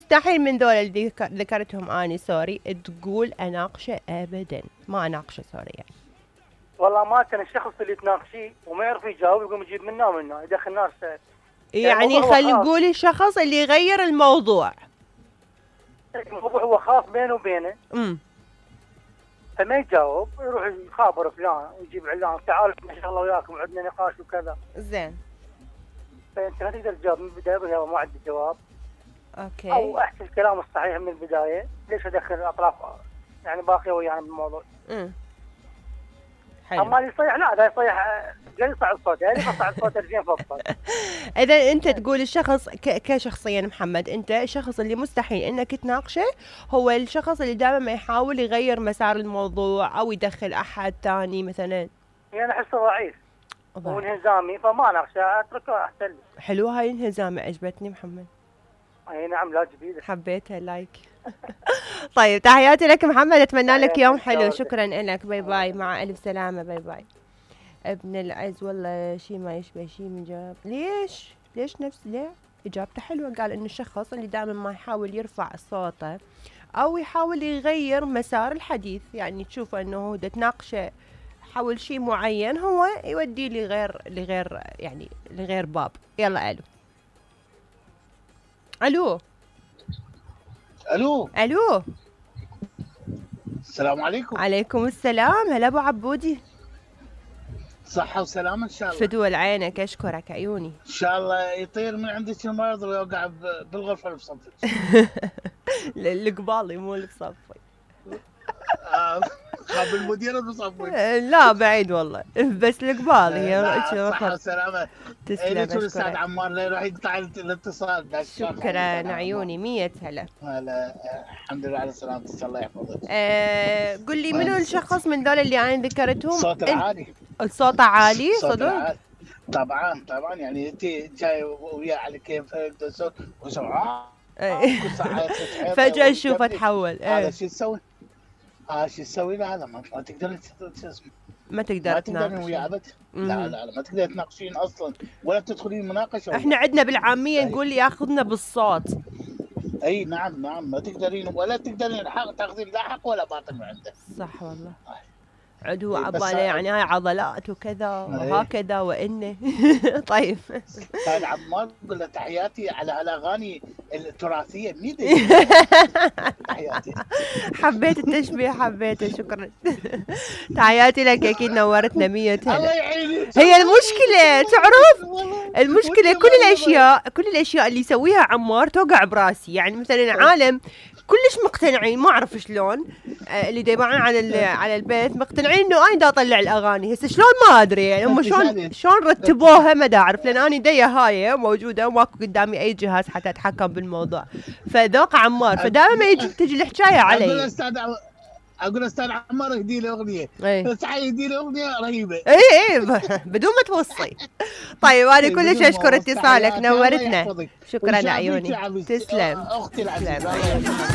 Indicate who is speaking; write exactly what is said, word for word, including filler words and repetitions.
Speaker 1: مستحيل من ذول اللي ذكرتهم اني سوري تقول اناقشه ابدا، ما اناقشه سوري يعني.
Speaker 2: والله ما كان الشخص اللي تناقشيه وما يعرف يجاوب يقوم يجيب منه ومنه يدخل نار سائل.
Speaker 1: يعني خلي نقول الشخص اللي يغير الموضوع.
Speaker 2: الموضوع هو خاص بينه وبينه.
Speaker 1: امم
Speaker 2: فما يجاوب يروح يخابر فلان ويجيب علان تعال ان شاء الله وياكم عندنا نقاش وكذا.
Speaker 1: زين.
Speaker 2: فانت ما تقدر تجاوب من البدايه ولا ما عندي جواب.
Speaker 1: اوكي.
Speaker 2: او احكي الكلام الصحيح من البدايه، ليش ادخل اطراف يعني باقيه ويانا بالموضوع.
Speaker 1: امم
Speaker 2: حلو. اما اللي يصيح لا، هذا يصيح قال يصعد صوته، يعني يصعد صوته زين فضل.
Speaker 1: اذا انت تقول الشخص ك- كشخصيا محمد، انت الشخص اللي مستحيل انك تناقشه هو الشخص اللي دائما ما يحاول يغير مسار الموضوع او يدخل احد ثاني مثلا.
Speaker 2: يعني احسه ضعيف وانهزامي فما ناقشه، اتركه احسن لي.
Speaker 1: حلو هاي انهزامي، عجبتني محمد.
Speaker 2: اي نعم لا جديده.
Speaker 1: حبيتها لايك. طيب تحياتي لك محمد، اتمنى لك يوم حلو. شكرا لك، باي باي، مع الف سلامه، باي باي. ابن العز والله شيء ما يشبه شيء من جواب. ليش ليش نفس ليه اجابته حلوه. قال انه الشخص اللي دائما ما يحاول يرفع صوته او يحاول يغير مسار الحديث، يعني تشوفه انه هو تناقشه حول شيء معين هو يوديه لغير لغير يعني لغير باب. يلا الو الو
Speaker 3: الو
Speaker 1: الو
Speaker 3: السلام عليكم.
Speaker 1: عليكم السلام. هلا ابو عبودي،
Speaker 3: صحة وسلامة ان شاء الله.
Speaker 1: فدول عينك، اشكرك عيوني.
Speaker 3: ان شاء الله يطير من عندك المرض ويوقع بالغرفة اللي بصفك.
Speaker 1: القبالي مو اللي بصفي.
Speaker 3: خاب المدير بصفك.
Speaker 1: لا بعيد والله، بس القبالي هي.
Speaker 3: صحة وسلامة.
Speaker 1: تسلم
Speaker 3: الاستاذ عمار لا يروح يقطع الاتصال.
Speaker 1: شكرا عيوني، مية هلا.
Speaker 3: هلا الحمد لله على سلامتك، الله يحفظك.
Speaker 1: أه قل لي منو الشخص من ذول اللي انا ذكرتهم؟
Speaker 3: صوت العالي.
Speaker 1: الصوت عالي صدق؟
Speaker 3: طبعا طبعا، يعني انت جاي وياه على كيفك صوت وسرعه
Speaker 1: فجأة نشوفه تحول.
Speaker 3: هذا شو تسوي؟ هذا شو تسوي له؟ هذا ما تقدر
Speaker 1: ما تقدر
Speaker 3: تناقشين وياه ابد. لا لا لا ما تقدر تناقشين اصلا ولا تدخلين مناقشه.
Speaker 1: احنا عندنا بالعاميه نقول ياخذنا بالصوت.
Speaker 3: اي نعم نعم، ما تقدرين ولا تقدرين حق تاخذين لا حق ولا باطل من عنده.
Speaker 1: صح والله. عدو عباله يعني هاي عضلات وكذا وهكذا وانه. طيب
Speaker 3: استاذ عمار قل له تحياتي على الاغاني التراثيه منيد. تحياتي.
Speaker 1: حبيت التشبيه، حبيته، شكرا. تحياتي لك، اكيد نورتنا مية هلا.
Speaker 3: الله يعينك.
Speaker 1: هي المشكله تعرف المشكله كل الاشياء كل الاشياء اللي يسويها عمار توقع براسي. يعني مثلا عالم كلش مقتنعين، ما اعرف شلون آه اللي يبيعون على على البيت مقتنعين انه انا دا اطلع الاغاني. هسه شلون ما ادري يعني هم شلون شلون رتبوها ما دا اعرف، لان انا دي هاي موجوده وماكو قدامي اي جهاز حتى اتحكم بالموضوع. فذوق عمار، فدائما ما يجي تجي الحكايه علي.
Speaker 3: اقول استاذ اقول استاذ عمار اهدي له اغنيه، بس اهدي له اغنيه رهيبه.
Speaker 1: اي اي بدون ما توصي. طيب انا كلش اشكر اتصالك، نورتنا. شكرا عيوني. تسلم.
Speaker 3: اختي العزيزه.